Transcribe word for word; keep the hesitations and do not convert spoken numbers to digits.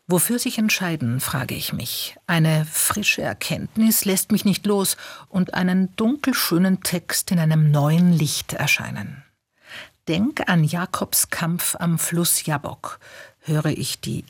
Wofür sich entscheiden, frage ich mich. Eine frische Erkenntnis lässt mich nicht los und einen dunkelschönen Text in einem neuen Licht erscheinen. Denk an Jakobs Kampf am Fluss Jabbok, höre ich die